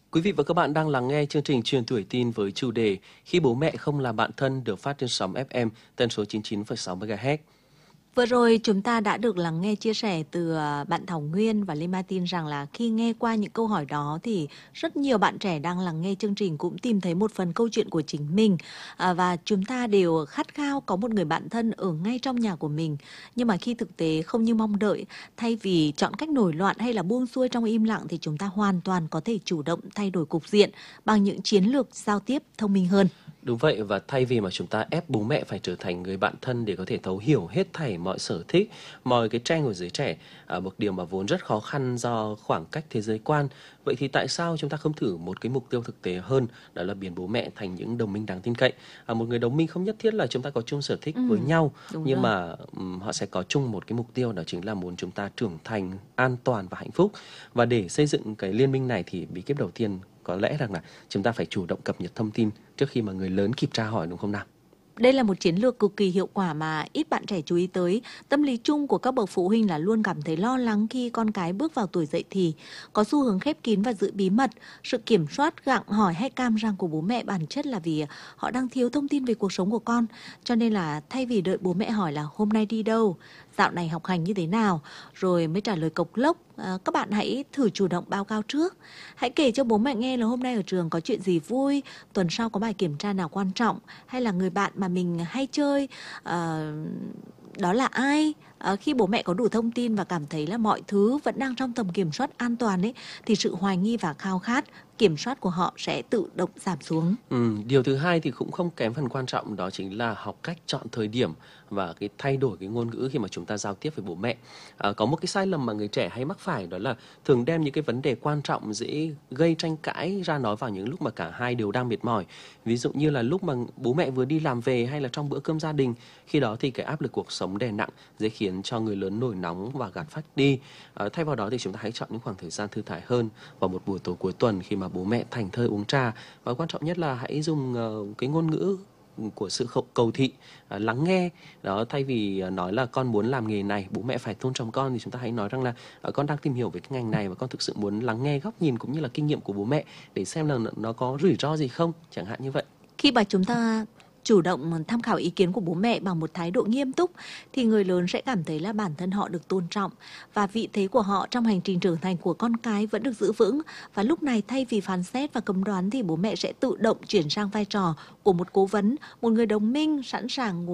Quý vị và các bạn đang lắng nghe chương trình Truyền tuổi tin với chủ đề Khi bố mẹ không là bạn thân được phát trên sóng FM tần số 99,6 MHz. Vừa rồi chúng ta đã được lắng nghe chia sẻ từ bạn Thảo Nguyên và Lê Martin rằng là khi nghe qua những câu hỏi đó thì rất nhiều bạn trẻ đang lắng nghe chương trình cũng tìm thấy một phần câu chuyện của chính mình. Và chúng ta đều khát khao có một người bạn thân ở ngay trong nhà của mình. Nhưng mà khi thực tế không như mong đợi, thay vì chọn cách nổi loạn hay là buông xuôi trong im lặng thì chúng ta hoàn toàn có thể chủ động thay đổi cục diện bằng những chiến lược giao tiếp thông minh hơn. Đúng vậy, và thay vì mà chúng ta ép bố mẹ phải trở thành người bạn thân để có thể thấu hiểu hết thảy mọi sở thích, mọi cái trend của giới trẻ, một điều mà vốn rất khó khăn do khoảng cách thế giới quan. Vậy thì tại sao chúng ta không thử một cái mục tiêu thực tế hơn, đó là biến bố mẹ thành những đồng minh đáng tin cậy? Một người đồng minh không nhất thiết là chúng ta có chung sở thích với nhau, Đúng nhưng rồi. mà họ sẽ có chung một cái mục tiêu, đó chính là muốn chúng ta trưởng thành, an toàn và hạnh phúc. Và để xây dựng cái liên minh này thì bí kíp đầu tiên có lẽ rằng là chúng ta phải chủ động cập nhật thông tin trước khi mà người lớn kịp tra hỏi, đúng không nào? Đây là một chiến lược cực kỳ hiệu quả mà ít bạn trẻ chú ý tới. Tâm lý chung của các bậc phụ huynh là luôn cảm thấy lo lắng khi con cái bước vào tuổi dậy thì, có xu hướng khép kín và giữ bí mật. Sự kiểm soát, gặng hỏi hay cam răng của bố mẹ bản chất là vì họ đang thiếu thông tin về cuộc sống của con. Cho nên là thay vì đợi bố mẹ hỏi là hôm nay đi đâu, dạo này học hành như thế nào, rồi mới trả lời cộc lốc, các bạn hãy thử chủ động báo cáo trước. Hãy kể cho bố mẹ nghe là hôm nay ở trường có chuyện gì vui, tuần sau có bài kiểm tra nào quan trọng, hay là người bạn mà mình hay chơi đó là ai. Khi bố mẹ có đủ thông tin và cảm thấy là mọi thứ vẫn đang trong tầm kiểm soát an toàn ấy, thì sự hoài nghi và khao khát kiểm soát của họ sẽ tự động giảm xuống. Điều thứ hai thì cũng không kém phần quan trọng, đó chính là học cách chọn thời điểm và cái thay đổi cái ngôn ngữ khi mà chúng ta giao tiếp với bố mẹ. Có một cái sai lầm mà người trẻ hay mắc phải, đó là thường đem những cái vấn đề quan trọng dễ gây tranh cãi ra nói vào những lúc mà cả hai đều đang mệt mỏi. Ví dụ như là lúc mà bố mẹ vừa đi làm về hay là trong bữa cơm gia đình. Khi đó thì cái áp lực cuộc sống đè nặng dễ khiến cho người lớn nổi nóng và gạt phách đi. Thay vào đó thì chúng ta hãy chọn những khoảng thời gian thư thái hơn vào một buổi tối cuối tuần khi mà bố mẹ thảnh thơi uống trà. Và quan trọng nhất là hãy dùng cái ngôn ngữ của sự cầu thị, lắng nghe đó. Thay vì nói là con muốn làm nghề này, bố mẹ phải tôn trọng con, thì chúng ta hãy nói rằng là con đang tìm hiểu về cái ngành này và con thực sự muốn lắng nghe góc nhìn cũng như là kinh nghiệm của bố mẹ để xem là nó có rủi ro gì không, chẳng hạn như vậy. Khi mà chúng ta chủ động tham khảo ý kiến của bố mẹ bằng một thái độ nghiêm túc thì người lớn sẽ cảm thấy là bản thân họ được tôn trọng và vị thế của họ trong hành trình trưởng thành của con cái vẫn được giữ vững. Và lúc này thay vì phán xét và cấm đoán thì bố mẹ sẽ tự động chuyển sang vai trò của một cố vấn, một người đồng minh sẵn sàng ngồi